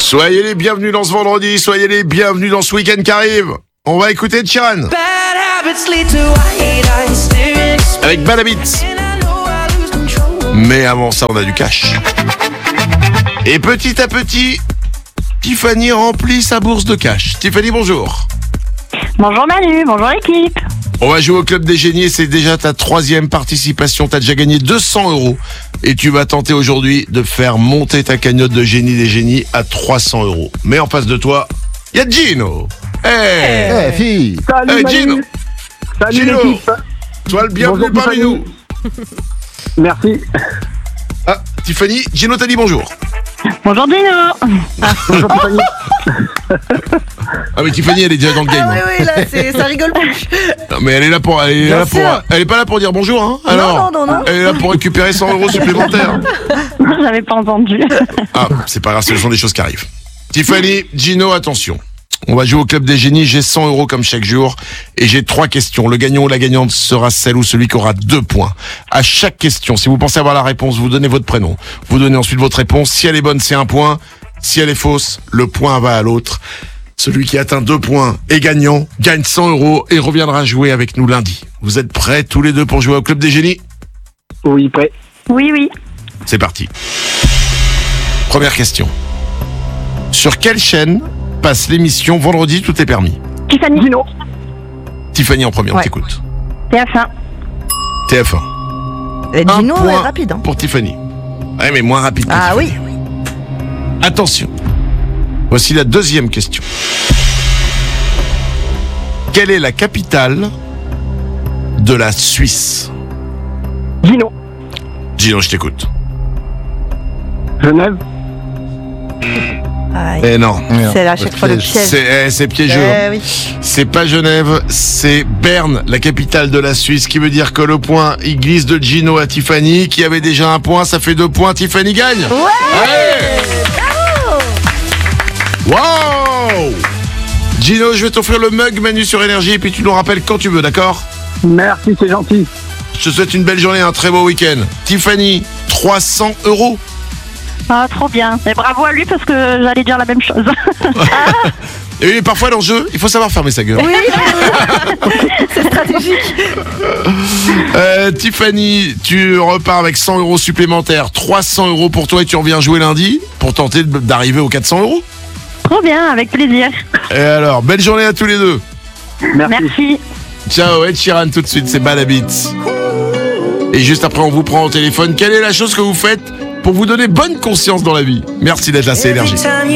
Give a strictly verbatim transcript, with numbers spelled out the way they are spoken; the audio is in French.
Soyez les bienvenus dans ce vendredi, soyez les bienvenus dans ce week-end qui arrive. On va écouter Chiran avec Bad Habits. Mais avant ça, on a du cash. Et petit à petit, Tiffany remplit sa bourse de cash. Tiffany, bonjour. Bonjour Manu, bonjour l'équipe. On va jouer au Club des Génies et c'est déjà ta troisième participation. T'as déjà gagné deux cents euros et tu vas tenter aujourd'hui de faire monter ta cagnotte de Génie des Génies à trois cents euros. Mais en face de toi, il y a Gino. Hey, Eh, fille. Salut, hey Manu. Gino, Salut Gino. l'équipe. Sois le bienvenu Bonjour, parmi Tiffany. nous. Merci. Ah, Tiffany, Gino t'a dit bonjour. Bonjour Dino. Bonjour Tiffany. Ah mais Tiffany, elle est déjà dans le game. Ah oui, hein. oui, là, c'est, ça rigole plus. Non, mais elle est là pour, elle est Bien là pour, sûr. elle est pas là pour dire bonjour, hein. Alors, non, non, non. elle est là pour récupérer cent euros supplémentaires. J'avais pas entendu. Ah, c'est pas grave, ce sont des choses qui arrivent. Tiffany, Gino, attention. On va jouer au Club des Génies, j'ai cent euros comme chaque jour et j'ai trois questions. Le gagnant ou la gagnante sera celle ou celui qui aura deux points. À chaque question, si vous pensez avoir la réponse, vous donnez votre prénom. Vous donnez ensuite votre réponse. Si elle est bonne, c'est un point. Si elle est fausse, le point va à l'autre. Celui qui atteint deux points est gagnant, gagne cent euros et reviendra jouer avec nous lundi. Vous êtes prêts tous les deux pour jouer au Club des Génies ? Oui, prêt. Oui, oui. C'est parti. Première question. Sur quelle chaîne passe l'émission Vendredi tout est permis ? Tiffany. Dino. Tiffany en premier, on Ouais. t'écoute. T F un. T F un. Et Un Gino point est rapide. Hein. pour Tiffany. Ouais, mais moins rapide que Ah Tiffany. oui. Attention. Voici la deuxième question. Quelle est la capitale de la Suisse ? Dino. Gino, je t'écoute. Genève. Aïe. Eh non. C'est à chaque fois le piège. C'est eh, c'est piégeux. Eh oui. C'est pas Genève, c'est Berne, la capitale de la Suisse, qui veut dire que le point, il glisse de Gino à Tiffany, qui avait déjà un point, ça fait deux points, Tiffany gagne. Ouais. Wow. Gino, je vais t'offrir le mug Manu sur Énergie et puis tu nous rappelles quand tu veux, d'accord ? Merci, c'est gentil. Je te souhaite une belle journée, un très beau week-end. Tiffany, trois cents euros. Ah, trop bien. Et bravo à lui parce que j'allais dire la même chose. Et oui, parfois dans le jeu, il faut savoir fermer sa gueule. Oui, c'est stratégique. Euh, Tiffany, tu repars avec cent euros supplémentaires, trois cents euros pour toi et tu reviens jouer lundi pour tenter de- d'arriver aux quatre cents euros. Trop bien, avec plaisir. Et alors, belle journée à tous les deux. Merci. Merci. Ciao, Ed Sheeran tout de suite, c'est Bad Habits. Et juste après, on vous prend au téléphone. Quelle est la chose que vous faites pour vous donner bonne conscience dans la vie ? Merci d'être là, c'est Énergie.